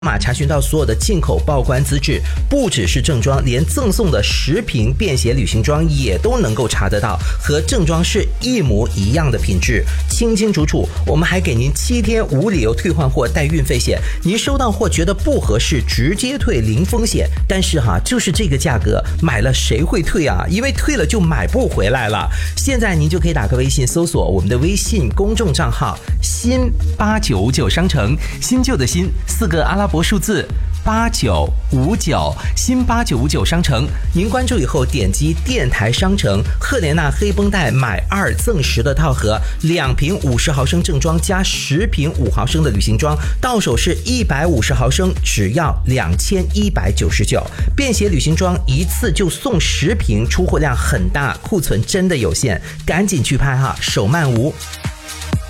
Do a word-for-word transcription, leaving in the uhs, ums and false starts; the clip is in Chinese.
码查询到所有的进口报关资质，不只是正装，连赠送的十瓶便携旅行装也都能够查得到，和正装是一模一样的品质，清清楚楚。我们还给您七天无理由退换货带运费险，您收到货觉得不合适，直接退零风险。但是哈，就是这个价格，买了谁会退啊？因为退了就买不回来了。现在您就可以打开微信搜索我们的微信公众账号新八九五九商城，新旧的新，四个阿拉伯数字八九五九，新八九五九商城。您关注以后点击电台商城，赫莲娜黑绷带买二赠十的套盒，两瓶五十毫升正装加十瓶五毫升的旅行装，到手是一百五十毫升，只要两千一百九十九。便携旅行装一次就送十瓶，出货量很大，库存真的有限，赶紧去拍哈，手慢无。